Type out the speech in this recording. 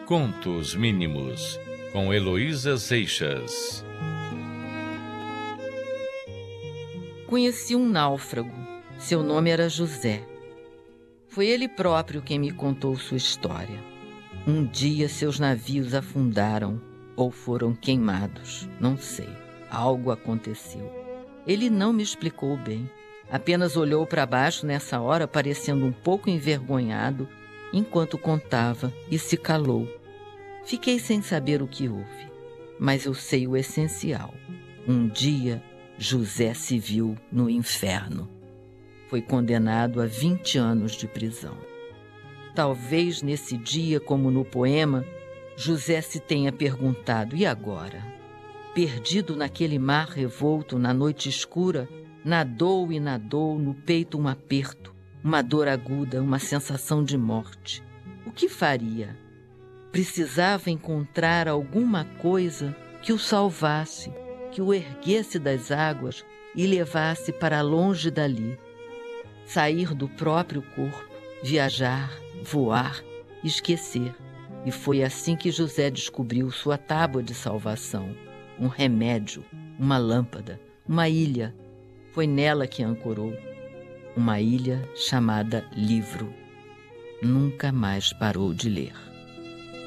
Contos Mínimos, com Heloísa Seixas. Conheci um náufrago. Seu nome era José. Foi ele próprio quem me contou sua história. Um dia seus navios afundaram ou foram queimados. Não sei. Algo aconteceu. Ele não me explicou bem. Apenas olhou para baixo nessa hora, parecendo um pouco envergonhado, enquanto contava, e se calou. Fiquei sem saber o que houve, mas eu sei o essencial. Um dia, José se viu no inferno. Foi condenado a 20 anos de prisão. Talvez nesse dia, como no poema, José se tenha perguntado: e agora? Perdido naquele mar revolto, na noite escura, nadou e nadou, no peito um aperto, uma dor aguda, uma sensação de morte. O que faria? Precisava encontrar alguma coisa que o salvasse, que o erguesse das águas e levasse para longe dali. Sair do próprio corpo, viajar, voar, esquecer. E foi assim que José descobriu sua tábua de salvação, um remédio, uma lâmpada, uma ilha. Foi nela que ancorou, uma ilha chamada livro. Nunca mais parou de ler.